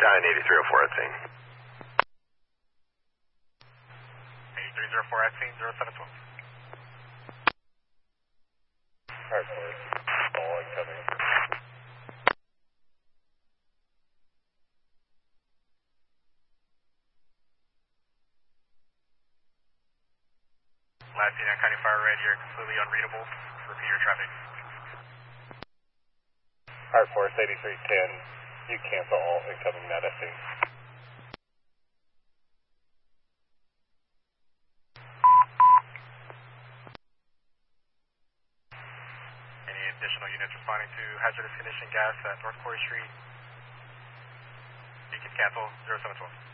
Down in 8304 at scene. 8304 at scene, 0712. Alright, boys. All incoming. Last scene on County Fire Red, you're completely unreadable. Repeat your traffic. Alright, Force 8310, you cancel all incoming net at scene. Any additional units responding to hazardous condition gas at North Quarry Street? You can cancel 0712.